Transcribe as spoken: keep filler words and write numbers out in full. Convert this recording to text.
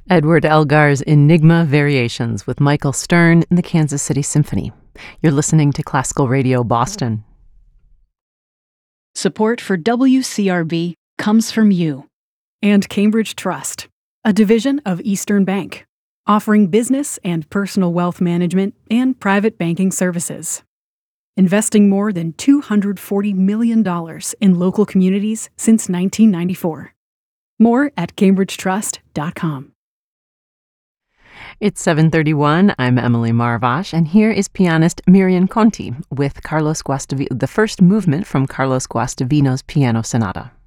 Edward Elgar's Enigma Variations with Michael Stern and the Kansas City Symphony. You're listening to Classical Radio Boston. Support for W C R B comes from you. And Cambridge Trust, a division of Eastern Bank, offering business and personal wealth management and private banking services. Investing more than two hundred forty million dollars in local communities since nineteen ninety-four. More at cambridge trust dot com. It's seven thirty-one. I'm Emily Marvash, and here is pianist Miriam Conti with Carlos Guastavino, the first movement from Carlos Guastavino's Piano Sonata.